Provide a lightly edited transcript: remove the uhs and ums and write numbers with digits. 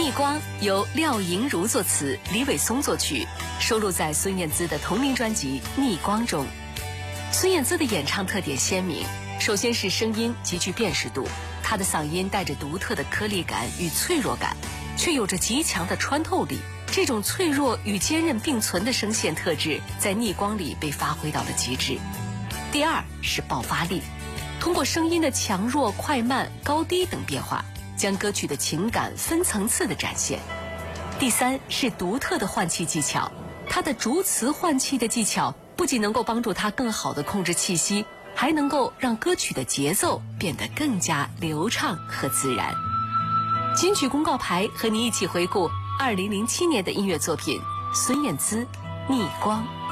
逆光由廖莹如作词，李伟松作曲，收录在孙燕姿的同名专辑《逆光》中。孙燕姿的演唱特点鲜明，首先是声音极具辨识度，她的嗓音带着独特的颗粒感与脆弱感，却有着极强的穿透力。这种脆弱与坚韧并存的声线特质，在逆光里被发挥到了极致。第二是爆发力，通过声音的强弱、快慢、高低等变化，将歌曲的情感分层次的展现。第三是独特的换气技巧，它的逐词换气的技巧不仅能够帮助他更好地控制气息，还能够让歌曲的节奏变得更加流畅和自然。金曲公告牌和你一起回顾2007年的音乐作品孙燕姿《逆光》。